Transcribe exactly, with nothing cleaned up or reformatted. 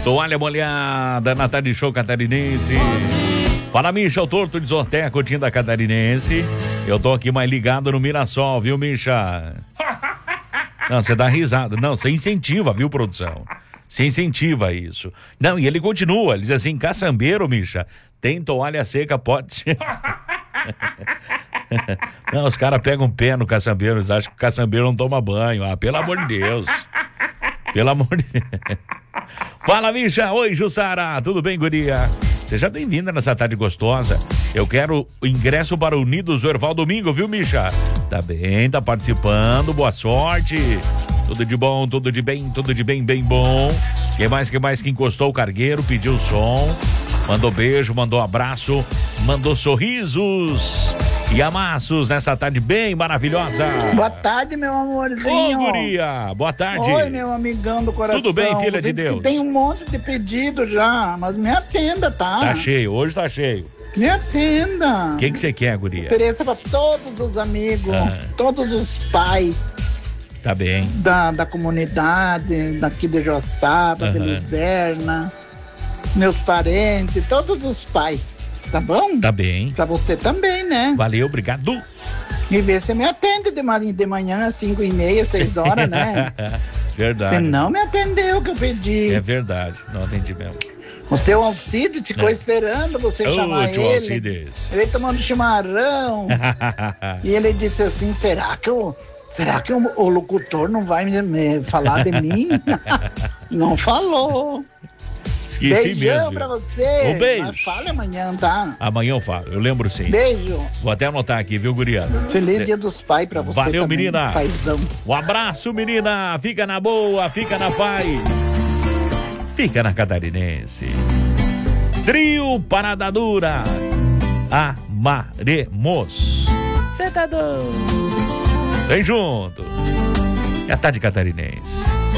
Toalha molhada na tarde show catarinense. Fala, Misha, o torto de Zorté, curtindo a catarinense. Eu tô aqui mais ligado no Mirassol, viu, Misha? Não, você dá risada. Não, você incentiva, viu, produção? Você incentiva isso. Não, e ele continua, ele diz assim, caçambeiro, Misha, tem toalha seca, pode ser. Não, os caras pegam pé no caçambeiro, eles acham que o caçambeiro não toma banho. Ah, pelo amor de Deus. Pelo amor de Deus. Fala, Misha. Oi, Jussara. Tudo bem, guria? Seja bem-vinda nessa tarde gostosa. Eu quero o ingresso para o Unidos do Erval domingo, viu, Misha? Tá bem, tá participando. Boa sorte. Tudo de bom, tudo de bem, tudo de bem, bem bom. Quem mais, quem mais que encostou o cargueiro, pediu som, mandou beijo, mandou abraço, mandou sorrisos e amassos nessa tarde bem maravilhosa. Boa tarde, meu amorzinho. Ô, guria, boa tarde. Oi, meu amigão do coração. Tudo bem, filha de Deus? Tem um monte de pedido já, mas me atenda, tá? Tá cheio, hoje tá cheio. Me atenda. O que que você quer, guria? Ofereça pra todos os amigos, ah. todos os pais. Tá bem. Da, da comunidade, daqui de Joaçaba, uhum. de Luzerna, meus parentes, todos os pais. Tá bom? Tá bem. Pra você também, né? Valeu, obrigado. E vê se me atende de manhã, de manhã às cinco e meia, seis horas, né? Verdade. Você não me atendeu o que eu pedi. É verdade, não atendi mesmo. O seu Alcides ficou é. esperando você oh, chamar ele. Alcides. Ele tomando chimarrão. E ele disse assim, será que eu... Será que o, o locutor não vai me, me falar de mim? Não falou. Esqueci Beijão mesmo. pra você. Um beijo. Mas fale amanhã, tá? Amanhã eu falo, eu lembro sim. Beijo. Vou até anotar aqui, viu, guria? Feliz De... dia dos pais pra você. Valeu, também, menina. Paizão. Um abraço, menina. Fica na boa, fica na paz. Fica na catarinense. Trio Parada Dura. Amaremos. Cê tá doido. Vem junto. É a tarde catarinense.